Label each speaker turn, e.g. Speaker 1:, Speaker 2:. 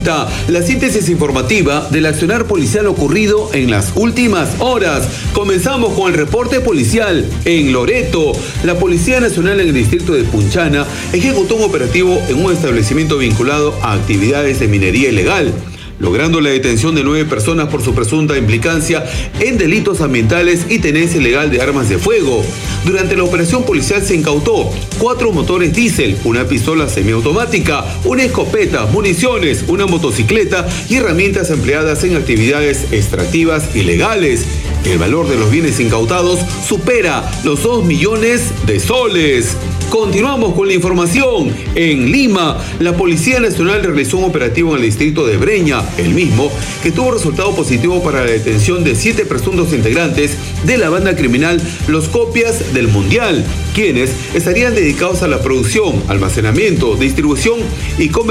Speaker 1: La síntesis informativa del accionar policial ocurrido en las últimas horas. Comenzamos con el reporte policial. En Loreto, la Policía Nacional en el distrito de Punchana ejecutó un operativo en un establecimiento vinculado a actividades de minería ilegal, logrando la detención de 9 personas por su presunta implicancia en delitos ambientales y tenencia ilegal de armas de fuego. Durante la operación policial se incautó 4 motores diésel, una pistola semiautomática, una escopeta, municiones, una motocicleta y herramientas empleadas en actividades extractivas ilegales. El valor de los bienes incautados supera los 2 millones de soles. Continuamos con la información. En Lima, la Policía Nacional realizó un operativo en el distrito de Breña, el mismo que tuvo resultado positivo para la detención de 7 presuntos integrantes de la banda criminal Los Copias del Mundial, quienes estarían dedicados a la producción, almacenamiento, distribución y comercialización